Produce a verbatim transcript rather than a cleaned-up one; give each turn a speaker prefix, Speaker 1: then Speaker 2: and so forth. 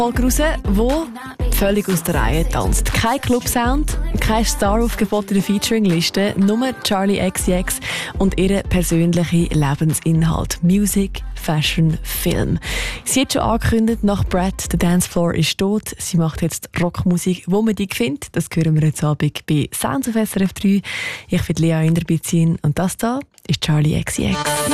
Speaker 1: Folge raus, wo völlig aus der Reihe tanzt. Kein Club-Sound, kein Star-Aufgebot in der Featuring-Liste, nur Charli X C X und ihre persönliche Lebensinhalt. Music, Fashion, Film. Sie hat schon angekündigt, nach Brad, der Dancefloor ist tot. Sie macht jetzt Rockmusik, wo man die findet. Das hören wir heute Abend bei Sounds of S R F drei. Ich bin Lea Inderbizin und das da ist Charli X C X.